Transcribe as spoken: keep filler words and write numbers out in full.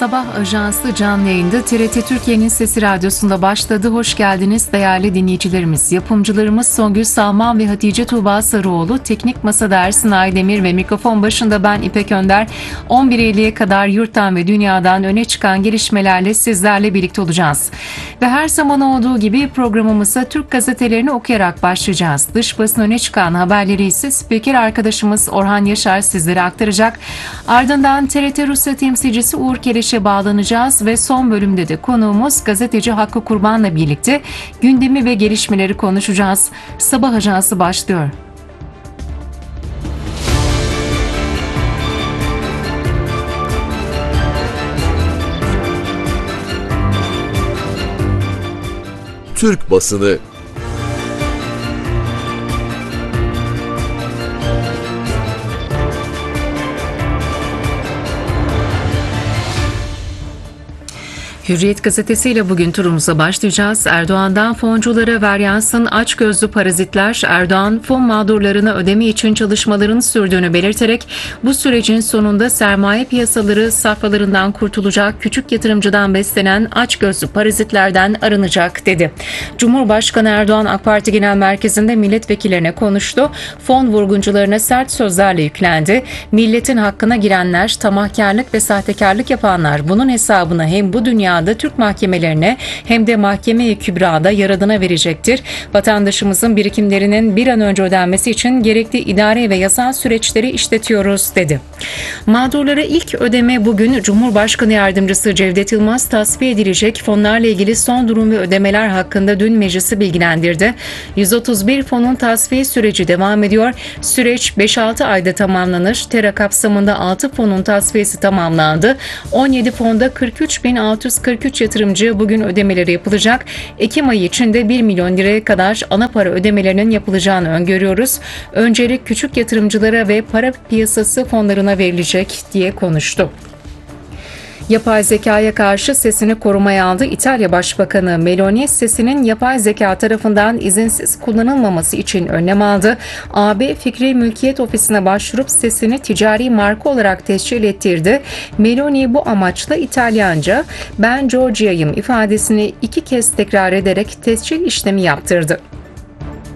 Sabah Ajansı canlı yayında T R T Türkiye'nin Sesi Radyosu'nda başladı. Hoş geldiniz değerli dinleyicilerimiz. Yapımcılarımız Songül Salman ve Hatice Tuğba Sarıoğlu, Teknik Masa'da Ersin Aydemir ve mikrofon başında ben İpek Önder. on bir elliye kadar yurttan ve dünyadan öne çıkan gelişmelerle sizlerle birlikte olacağız. Ve her zaman olduğu gibi programımıza Türk gazetelerini okuyarak başlayacağız. Dış basın öne çıkan haberleri ise spiker arkadaşımız Orhan Yaşar sizlere aktaracak. Ardından T R T Rusya temsilcisi Uğur Keleş'e bağlanacağız ve son bölümde de konuğumuz gazeteci Hakkı Kurban'la birlikte gündemi ve gelişmeleri konuşacağız. Sabah Ajansı başlıyor. Türk basını. Hürriyet gazetesiyle bugün turumuza başlayacağız. Erdoğan'dan fonculara ver yansın açgözlü parazitler. Erdoğan fon mağdurlarına ödeme için çalışmaların sürdüğünü belirterek bu sürecin sonunda sermaye piyasaları safhalarından kurtulacak, küçük yatırımcıdan beslenen açgözlü parazitlerden arınacak dedi. Cumhurbaşkanı Erdoğan AK Parti Genel Merkezi'nde milletvekillerine konuştu. Fon vurguncularına sert sözlerle yüklendi. Milletin hakkına girenler, tamahkarlık ve sahtekarlık yapanlar bunun hesabını hem bu dünya da Türk mahkemelerine hem de Mahkeme-i Kübra'da yaradına verecektir. Vatandaşımızın birikimlerinin bir an önce ödenmesi için gerekli idare ve yasal süreçleri işletiyoruz dedi. Mağdurlara ilk ödeme bugün. Cumhurbaşkanı Yardımcısı Cevdet Yılmaz tasfiye edilecek fonlarla ilgili son durum ve ödemeler hakkında dün meclisi bilgilendirdi. yüz otuz bir fonun tasfiye süreci devam ediyor. Süreç beş altı ayda tamamlanır. TERA kapsamında altı fonun tasfiyesi tamamlandı. on yedi fonda kırk üç bin altı yüz kırk üç yatırımcı bugün ödemeleri yapılacak. Ekim ayı içinde bir milyon liraya kadar ana para ödemelerinin yapılacağını öngörüyoruz. Öncelik küçük yatırımcılara ve para piyasası fonlarına verilecek diye konuştu. Yapay zekaya karşı sesini korumaya aldı. İtalya Başbakanı Meloni sesinin yapay zeka tarafından izinsiz kullanılmaması için önlem aldı. A B Fikri Mülkiyet Ofisi'ne başvurup sesini ticari marka olarak tescil ettirdi. Meloni bu amaçla İtalyanca "ben Giorgia'yım" ifadesini iki kez tekrar ederek tescil işlemi yaptırdı.